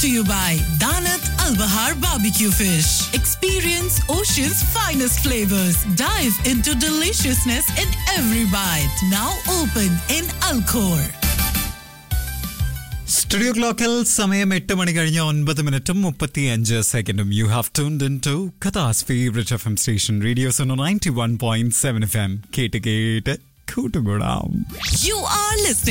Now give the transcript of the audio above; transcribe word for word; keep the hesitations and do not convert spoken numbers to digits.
to you by Danat Al Bahar Barbecue Fish. Experience Ocean's finest flavors. Dive into deliciousness in every bite. Now open in Alcor. Studio ക്ലോക്കിൽ സമയം എട്ട് മണി കഴിഞ്ഞ ഒൻപത് മിനിറ്റും മുപ്പത്തി അഞ്ച് സെക്കൻഡും. You have tuned in to ഖത്താസ് favourite F M station radio Suno ninety one point seven F M. കേട്ട് കേട്ട് കൂട്ടുകൂടാം. You are listening